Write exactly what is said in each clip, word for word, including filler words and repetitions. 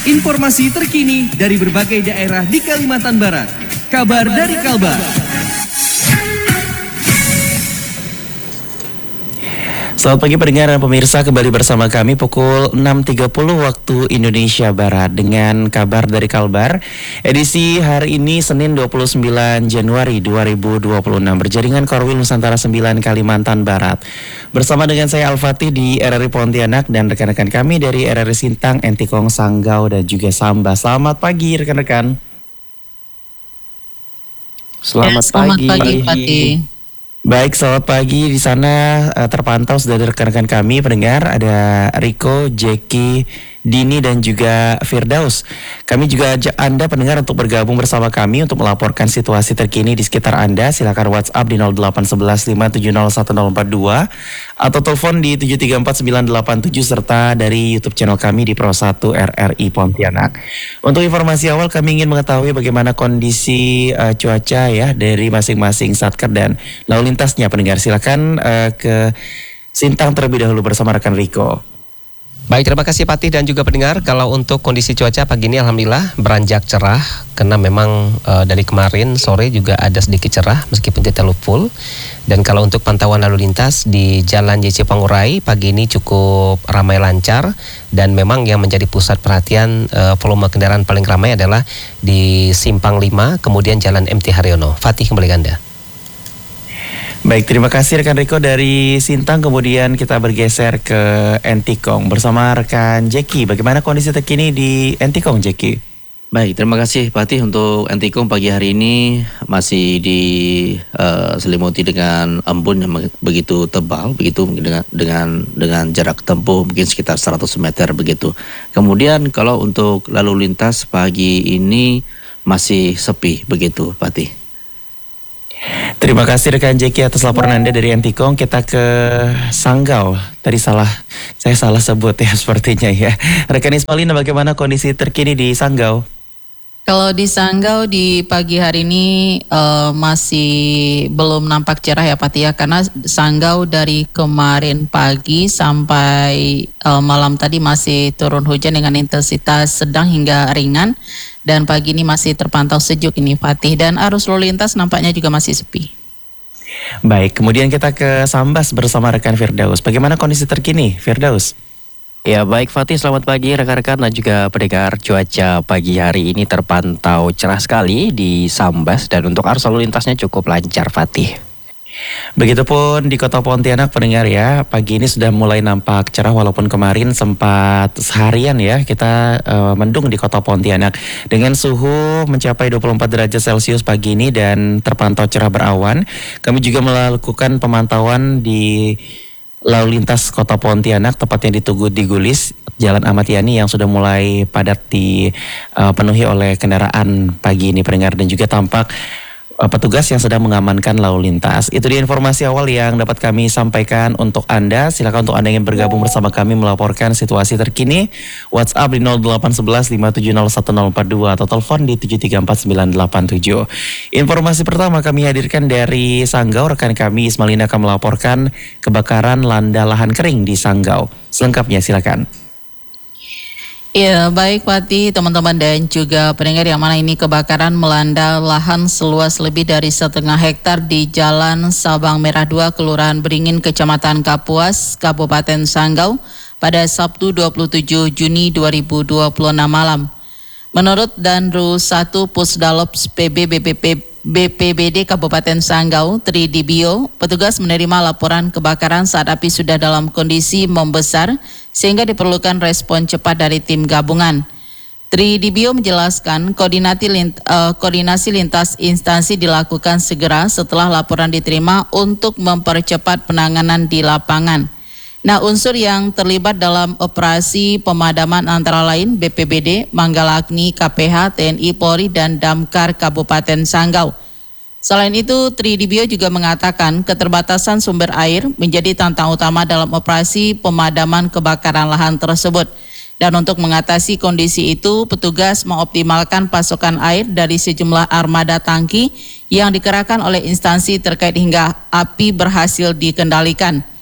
Informasi terkini dari berbagai daerah di Kalimantan Barat. Kabar dari Kalbar. Selamat pagi pendengar dan pemirsa, kembali bersama kami pukul enam tiga puluh waktu Indonesia Barat dengan kabar dari Kalbar. Edisi hari ini Senin dua puluh sembilan Januari dua ribu dua puluh enam berjaringan Korwil Nusantara sembilan Kalimantan Barat. Bersama dengan saya Al-Fatih di R R I Pontianak dan rekan-rekan kami dari R R I Sintang, Entikong, Sanggau dan juga Sambas. Selamat pagi rekan-rekan. Selamat, ya, selamat pagi. pagi, Fatih. Baik, selamat pagi di sana uh, terpantau sudah ada rekan-rekan kami pendengar, ada Riko, Jeki, Dini dan juga Firdaus. Kami juga ajak Anda pendengar untuk bergabung bersama kami untuk melaporkan situasi terkini di sekitar Anda. Silakan WhatsApp di nol delapan satu satu lima tujuh nol satu nol empat dua atau telepon di tujuh tiga empat sembilan delapan tujuh serta dari YouTube channel kami di Pro satu R R I Pontianak. Untuk informasi awal kami ingin mengetahui bagaimana kondisi uh, cuaca ya dari masing-masing satker dan lalu lintasnya pendengar. Silakan uh, ke Sintang terlebih dahulu bersama rekan Riko. Baik, terima kasih Patih dan juga pendengar. Kalau untuk kondisi cuaca pagi ini alhamdulillah beranjak cerah karena memang e, dari kemarin sore juga ada sedikit cerah meskipun tidak terlalu full. Dan kalau untuk pantauan lalu lintas di Jalan J C Pangurai pagi ini cukup ramai lancar dan memang yang menjadi pusat perhatian e, volume kendaraan paling ramai adalah di Simpang lima kemudian Jalan M T Haryono. Fatih, kembali ke Anda. Baik, terima kasih rekan Riko dari Sintang. Kemudian kita bergeser ke Entikong bersama rekan Jeki. Bagaimana kondisi terkini di Entikong, Jeki? Baik, terima kasih Fatih. Untuk Entikong pagi hari ini masih diselimuti uh, dengan embun yang begitu tebal, begitu dengan dengan dengan jarak tempuh mungkin sekitar seratus meter begitu. Kemudian kalau untuk lalu lintas pagi ini masih sepi begitu, Fatih. Terima kasih rekan Jeki atas laporan Anda dari Entikong. Kita ke Sanggau. Tadi salah, saya salah sebut ya sepertinya ya. Rekan Ismalina, bagaimana kondisi terkini di Sanggau? Kalau di Sanggau di pagi hari ini uh, masih belum nampak cerah ya Fatih ya, karena Sanggau dari kemarin pagi sampai uh, malam tadi masih turun hujan dengan intensitas sedang hingga ringan. Dan pagi ini masih terpantau sejuk ini Fatih, dan arus lalu lintas nampaknya juga masih sepi. Baik, kemudian kita ke Sambas bersama rekan Firdaus. Bagaimana kondisi terkini, Firdaus? Ya baik Fatih, selamat pagi rekan-rekan dan juga pendengar. Cuaca pagi hari ini terpantau cerah sekali di Sambas dan untuk arus lalu lintasnya cukup lancar Fatih. Begitupun di Kota Pontianak pendengar ya, pagi ini sudah mulai nampak cerah walaupun kemarin sempat seharian ya kita uh, mendung di Kota Pontianak dengan suhu mencapai dua puluh empat derajat Celcius pagi ini dan terpantau cerah berawan. Kami juga melakukan pemantauan di lalu lintas Kota Pontianak tepatnya di Tugu di Gulis, Jalan Ahmad Yani yang sudah mulai padat dipenuhi uh, oleh kendaraan pagi ini pendengar, dan juga tampak petugas yang sedang mengamankan lalu lintas. Itu dia informasi awal yang dapat kami sampaikan untuk Anda. Silakan untuk Anda yang bergabung bersama kami melaporkan situasi terkini. WhatsApp di nol delapan satu satu lima tujuh nol satu nol empat dua atau telepon di tujuh tiga empat sembilan delapan tujuh. Informasi pertama kami hadirkan dari Sanggau. Rekan kami Ismalina akan melaporkan kebakaran landa lahan kering di Sanggau. Selengkapnya silakan. Ya baik Fatih, teman-teman dan juga pendengar yang mana ini kebakaran melanda lahan seluas lebih dari setengah hektar di Jalan Sabang Merah dua, Kelurahan Beringin, Kecamatan Kapuas, Kabupaten Sanggau pada Sabtu dua puluh tujuh Juni dua ribu dua puluh enam malam. Menurut Danru satu Pusdalops P B B P P B P B D Kabupaten Sanggau, Tri Dibio, petugas menerima laporan kebakaran saat api sudah dalam kondisi membesar sehingga diperlukan respon cepat dari tim gabungan. Tri Dibio menjelaskan koordinasi, lint, uh, koordinasi lintas instansi dilakukan segera setelah laporan diterima untuk mempercepat penanganan di lapangan. Nah, unsur yang terlibat dalam operasi pemadaman antara lain B P B D, Manggala-Agni, K P H, T N I, Polri, dan Damkar Kabupaten Sanggau. Selain itu, Tri Dibio juga mengatakan keterbatasan sumber air menjadi tantangan utama dalam operasi pemadaman kebakaran lahan tersebut. Dan untuk mengatasi kondisi itu, petugas mengoptimalkan pasokan air dari sejumlah armada tangki yang dikerahkan oleh instansi terkait hingga api berhasil dikendalikan.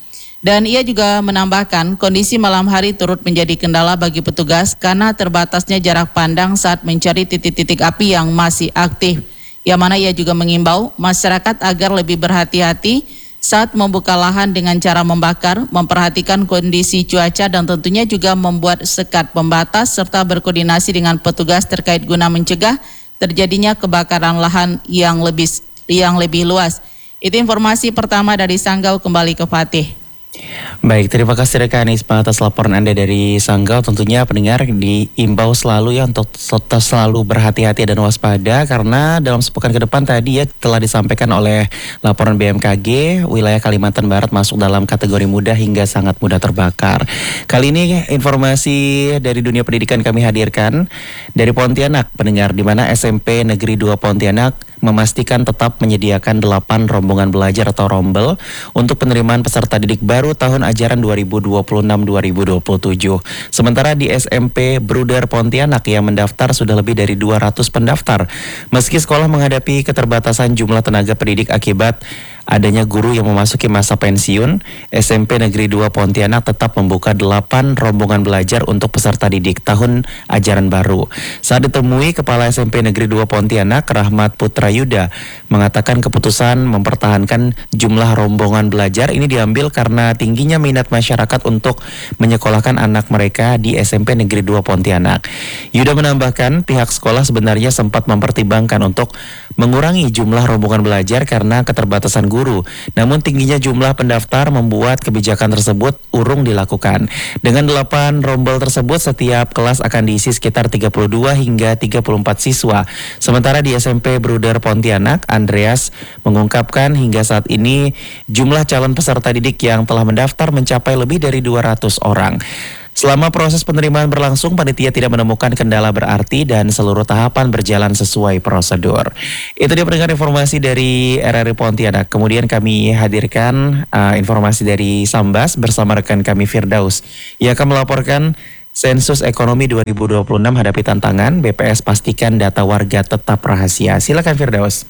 Dan ia juga menambahkan kondisi malam hari turut menjadi kendala bagi petugas karena terbatasnya jarak pandang saat mencari titik-titik api yang masih aktif. Yang mana ia juga mengimbau masyarakat agar lebih berhati-hati saat membuka lahan dengan cara membakar, memperhatikan kondisi cuaca dan tentunya juga membuat sekat pembatas serta berkoordinasi dengan petugas terkait guna mencegah terjadinya kebakaran lahan yang lebih yang lebih luas. Itu informasi pertama dari Sanggau, kembali ke Fatih. Baik, terima kasih rekan Isma atas laporan Anda dari Sanggau. Tentunya pendengar diimbau selalu ya untuk tetap selalu berhati-hati dan waspada karena dalam sepekan ke depan tadi ya telah disampaikan oleh laporan B M K G wilayah Kalimantan Barat masuk dalam kategori mudah hingga sangat mudah terbakar. Kali ini informasi dari dunia pendidikan kami hadirkan dari Pontianak, pendengar, di mana S M P Negeri dua Pontianak memastikan tetap menyediakan delapan rombongan belajar atau rombel untuk penerimaan peserta didik baru tahun ajaran dua ribu dua puluh enam dua ribu dua puluh tujuh. Sementara di S M P Bruder Pontianak yang mendaftar sudah lebih dari dua ratus pendaftar. Meski sekolah menghadapi keterbatasan jumlah tenaga pendidik akibat adanya guru yang memasuki masa pensiun, S M P Negeri dua Pontianak tetap membuka delapan rombongan belajar untuk peserta didik tahun ajaran baru. Saat ditemui, Kepala S M P Negeri dua Pontianak, Rahmat Putra Yuda, mengatakan keputusan mempertahankan jumlah rombongan belajar ini diambil karena tingginya minat masyarakat untuk menyekolahkan anak mereka di S M P Negeri dua Pontianak. Yuda menambahkan pihak sekolah sebenarnya sempat mempertimbangkan untuk mengurangi jumlah rombongan belajar karena keterbatasan guru. Namun tingginya jumlah pendaftar membuat kebijakan tersebut urung dilakukan. Dengan delapan rombel tersebut, setiap kelas akan diisi sekitar tiga puluh dua hingga tiga puluh empat siswa. Sementara di S M P Bruder Pontianak, Andreas mengungkapkan hingga saat ini jumlah calon peserta didik yang telah mendaftar mencapai lebih dari dua ratus orang. Selama proses penerimaan berlangsung, panitia tidak menemukan kendala berarti dan seluruh tahapan berjalan sesuai prosedur. Itu dia pendengar informasi dari R R I Pontianak. Kemudian kami hadirkan uh, informasi dari Sambas bersama rekan kami Firdaus. Ia akan melaporkan sensus ekonomi dua ribu dua puluh enam hadapi tantangan, B P S pastikan data warga tetap rahasia. Silakan Firdaus.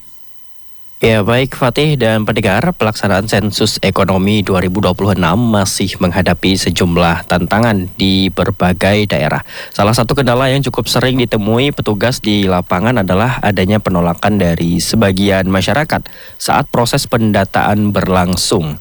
Ya baik Fatih dan pendengar, pelaksanaan sensus ekonomi dua ribu dua puluh enam masih menghadapi sejumlah tantangan di berbagai daerah. Salah satu kendala yang cukup sering ditemui petugas di lapangan adalah adanya penolakan dari sebagian masyarakat saat proses pendataan berlangsung.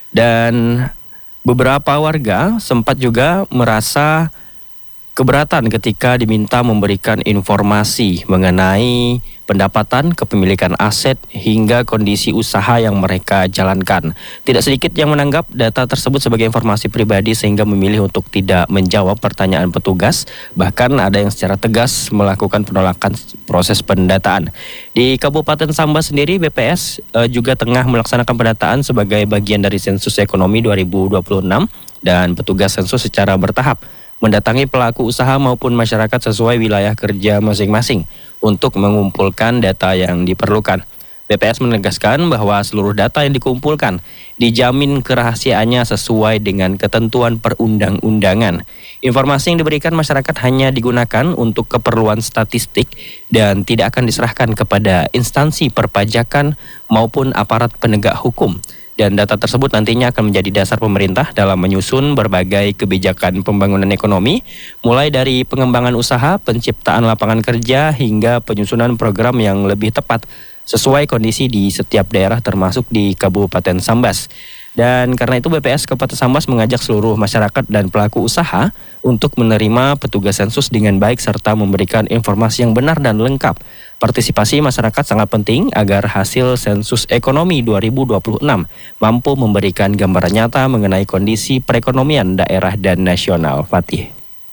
Dan beberapa warga sempat juga merasa keberatan ketika diminta memberikan informasi mengenai pendapatan, kepemilikan aset, hingga kondisi usaha yang mereka jalankan. Tidak sedikit yang menanggap data tersebut sebagai informasi pribadi sehingga memilih untuk tidak menjawab pertanyaan petugas. Bahkan ada yang secara tegas melakukan penolakan proses pendataan. Di Kabupaten Sambas sendiri, B P S eh, juga tengah melaksanakan pendataan sebagai bagian dari sensus ekonomi dua ribu dua puluh enam dan petugas sensus secara bertahap mendatangi pelaku usaha maupun masyarakat sesuai wilayah kerja masing-masing untuk mengumpulkan data yang diperlukan. B P S menegaskan bahwa seluruh data yang dikumpulkan dijamin kerahasiaannya sesuai dengan ketentuan perundang-undangan. Informasi yang diberikan masyarakat hanya digunakan untuk keperluan statistik dan tidak akan diserahkan kepada instansi perpajakan maupun aparat penegak hukum. Dan data tersebut nantinya akan menjadi dasar pemerintah dalam menyusun berbagai kebijakan pembangunan ekonomi, mulai dari pengembangan usaha, penciptaan lapangan kerja, hingga penyusunan program yang lebih tepat sesuai kondisi di setiap daerah termasuk di Kabupaten Sambas. Dan karena itu B P S Kabupaten Sambas mengajak seluruh masyarakat dan pelaku usaha untuk menerima petugas sensus dengan baik serta memberikan informasi yang benar dan lengkap. Partisipasi masyarakat sangat penting agar hasil sensus ekonomi dua ribu dua puluh enam mampu memberikan gambaran nyata mengenai kondisi perekonomian daerah dan nasional. Fatih.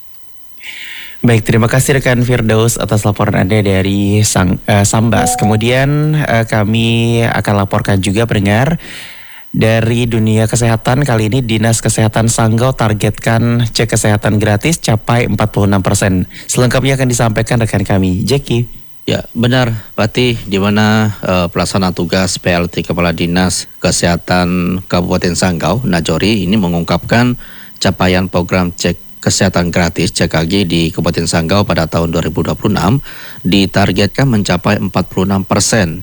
Baik, terima kasih rekan Firdaus atas laporan Anda dari Sang, uh, Sambas. Kemudian uh, kami akan laporkan juga pendengar dari dunia kesehatan. Kali ini Dinas Kesehatan Sanggau targetkan cek kesehatan gratis capai empat puluh enam persen. Selengkapnya akan disampaikan rekan kami, Jackie. Ya benar, Patih, di mana uh, pelaksana tugas P L T Kepala Dinas Kesehatan Kabupaten Sanggau, Najori, ini mengungkapkan capaian program cek kesehatan gratis C K G di Kabupaten Sanggau pada tahun dua ribu dua puluh enam ditargetkan mencapai empat puluh enam persen.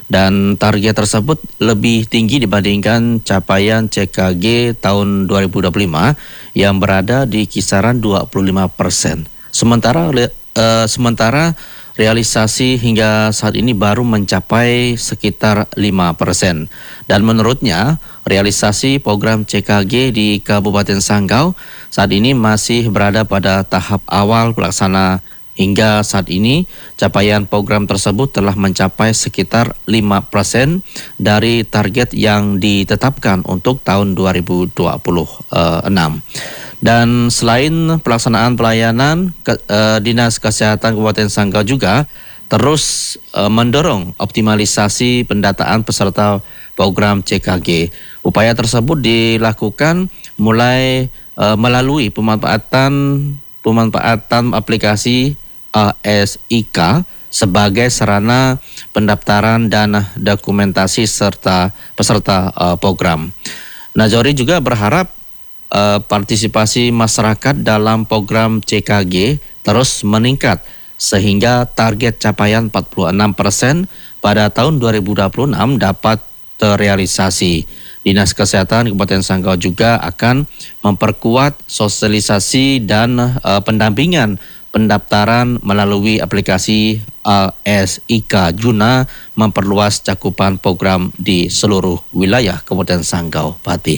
Dan target tersebut lebih tinggi dibandingkan capaian C K G tahun dua ribu dua puluh lima yang berada di kisaran dua puluh lima persen. Sementara uh, sementara realisasi hingga saat ini baru mencapai sekitar lima persen. Dan menurutnya, realisasi program C K G di Kabupaten Sanggau saat ini masih berada pada tahap awal pelaksana. Hingga saat ini, capaian program tersebut telah mencapai sekitar lima persen dari target yang ditetapkan untuk tahun dua ribu dua puluh enam. Dan selain pelaksanaan pelayanan, ke, uh, Dinas Kesehatan Kabupaten Sanggau juga terus uh, mendorong optimalisasi pendataan peserta program C K G. Upaya tersebut dilakukan mulai uh, melalui pemanfaatan pemanfaatan aplikasi A S I K sebagai sarana pendaftaran dan dokumentasi serta peserta uh, program. Najori juga berharap uh, partisipasi masyarakat dalam program C K G terus meningkat sehingga target capaian empat puluh enam persen pada tahun dua ribu dua puluh enam dapat terrealisasi. Dinas Kesehatan Kabupaten Sanggau juga akan memperkuat sosialisasi dan uh, pendampingan pendaftaran melalui aplikasi A S I K guna memperluas cakupan program di seluruh wilayah Kabupaten Sanggau, Pati.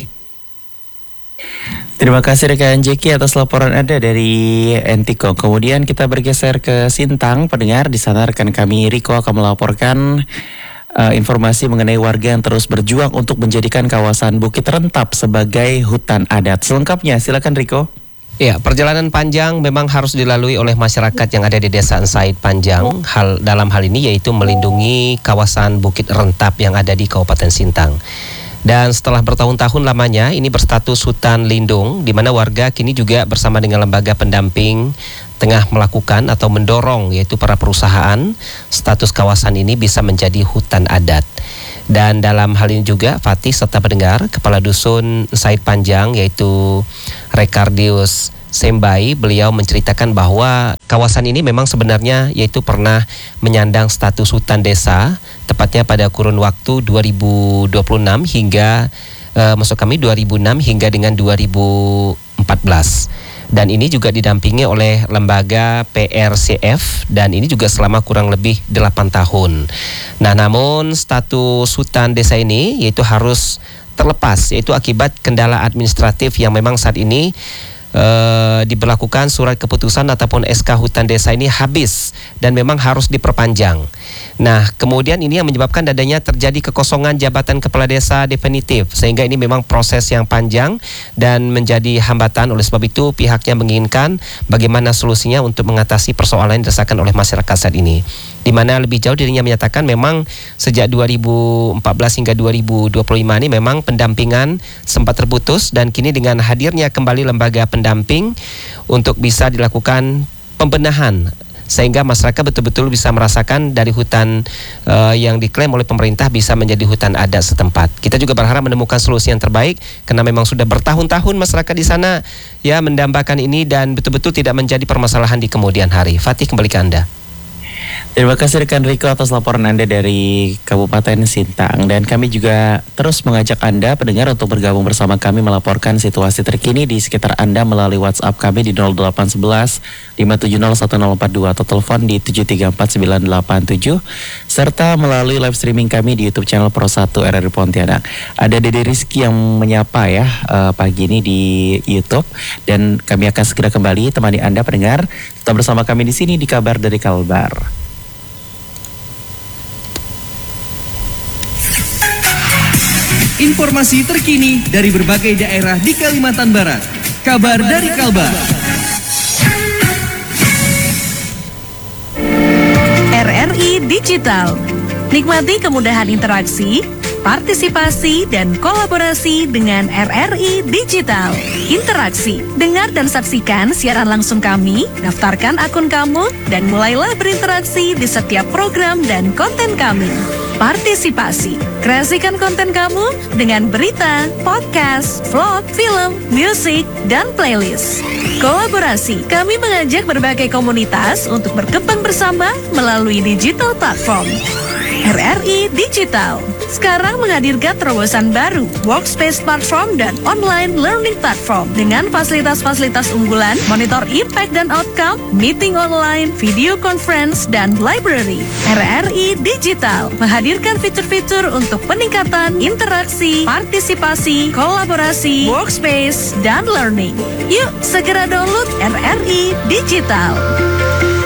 Terima kasih rekan Jeki atas laporan Anda dari Entikong. Kemudian kita bergeser ke Sintang, pendengar. Di sana rekan kami Riko akan melaporkan uh, informasi mengenai warga yang terus berjuang untuk menjadikan kawasan Bukit Rentap sebagai hutan adat. Selengkapnya silakan Riko. Ya, perjalanan panjang memang harus dilalui oleh masyarakat yang ada di Desa Said Panjang. Hal dalam hal ini yaitu melindungi kawasan Bukit Rentap yang ada di Kabupaten Sintang. Dan setelah bertahun-tahun lamanya ini berstatus hutan lindung, di mana warga kini juga bersama dengan lembaga pendamping tengah melakukan atau mendorong yaitu para perusahaan status kawasan ini bisa menjadi hutan adat. Dan dalam hal ini juga Fatih serta pendengar, Kepala Dusun Said Panjang yaitu Rekardius Sembai, beliau menceritakan bahwa kawasan ini memang sebenarnya yaitu pernah menyandang status hutan desa, tepatnya pada kurun waktu dua ribu dua puluh enam hingga eh, maksud kami dua ribu enam hingga dengan dua ribu empat belas. Dan ini juga didampingi oleh lembaga P R C F dan ini juga selama kurang lebih delapan tahun. Nah, namun status hutan desa ini yaitu harus terlepas yaitu akibat kendala administratif yang memang saat ini Uh, diberlakukan surat keputusan ataupun S K hutan desa ini habis dan memang harus diperpanjang. Nah, kemudian ini yang menyebabkan adanya terjadi kekosongan jabatan kepala desa definitif, sehingga ini memang proses yang panjang dan menjadi hambatan. Oleh sebab itu pihaknya menginginkan bagaimana solusinya untuk mengatasi persoalan yang dirasakan oleh masyarakat saat ini, di mana lebih jauh dirinya menyatakan memang sejak dua ribu empat belas hingga dua ribu dua puluh lima ini memang pendampingan sempat terputus, dan kini dengan hadirnya kembali lembaga pendamping untuk bisa dilakukan pembenahan sehingga masyarakat betul-betul bisa merasakan dari hutan uh, yang diklaim oleh pemerintah bisa menjadi hutan adat setempat. Kita juga berharap menemukan solusi yang terbaik karena memang sudah bertahun-tahun masyarakat di sana ya mendambakan ini dan betul-betul tidak menjadi permasalahan di kemudian hari. Fatih, kembali ke Anda. Terima kasih rekan Riko atas laporan Anda dari Kabupaten Sintang. Dan kami juga terus mengajak Anda pendengar untuk bergabung bersama kami melaporkan situasi terkini di sekitar Anda melalui WhatsApp kami di nol delapan satu satu lima tujuh nol satu nol empat dua atau telepon di tujuh tiga empat sembilan delapan tujuh serta melalui live streaming kami di YouTube channel Pro satu R R I Pontianak. Ada Dede Rizky yang menyapa ya uh, pagi ini di YouTube, dan kami akan segera kembali temani Anda pendengar tetap bersama kami di sini di Kabar dari Kalbar. Informasi terkini dari berbagai daerah di Kalimantan Barat. Kabar dari Kalbar. R R I Digital. Nikmati kemudahan interaksi, partisipasi, dan kolaborasi dengan R R I Digital. Interaksi, dengar dan saksikan siaran langsung kami, daftarkan akun kamu, dan mulailah berinteraksi di setiap program dan konten kami. Partisipasi, kreasikan konten kamu dengan berita, podcast, vlog, film, musik, dan playlist. Kolaborasi, kami mengajak berbagai komunitas untuk berkembang bersama melalui digital platform. R R I Digital sekarang menghadirkan terobosan baru, Workspace Platform dan Online Learning Platform dengan fasilitas-fasilitas unggulan, monitor impact dan outcome, meeting online, video conference, dan library. R R I Digital menghadirkan fitur-fitur untuk peningkatan interaksi, partisipasi, kolaborasi, workspace, dan learning. Yuk segera download R R I Digital.